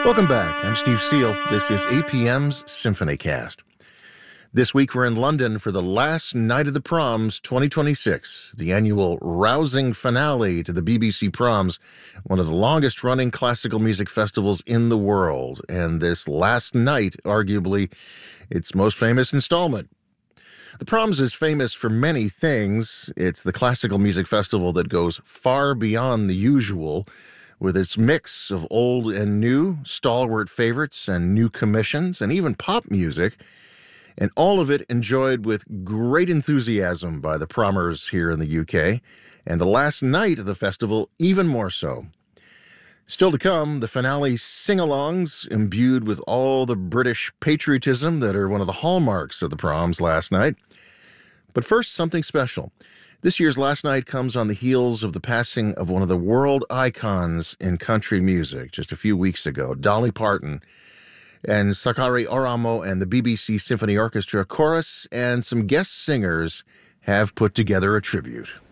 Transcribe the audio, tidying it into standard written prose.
Welcome back. I'm Steve Seal. This is APM's Symphony Cast. This week we're in London for the last night of the Proms 2026, the annual rousing finale to the BBC Proms, one of the longest running classical music festivals in the world. And this last night, arguably, its most famous installment. The Proms is famous for many things. It's the classical music festival that goes far beyond the usual, with its mix of old and new, stalwart favorites and new commissions, and even pop music, and all of it enjoyed with great enthusiasm by the Promers here in the UK, and the last night of the festival even more so. Still to come, the finale sing-alongs imbued with all the British patriotism that are one of the hallmarks of the Proms last night. But first, something special. This year's last night comes on the heels of the passing of one of the world icons in country music just a few weeks ago, Dolly Parton. And Sakari Oramo and the BBC Symphony Orchestra Chorus and some guest singers have put together a tribute.